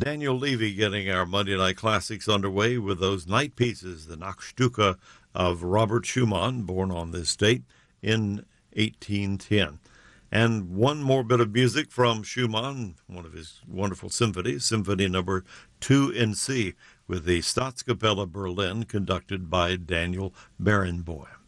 Daniel Levy getting our Monday Night Classics underway with those night pieces, the Nachtstücke of Robert Schumann, born on this date in 1810. And one more bit of music from Schumann, one of his wonderful symphonies, Symphony Number 2 in C, with the Staatskapelle Berlin, conducted by Daniel Barenboim.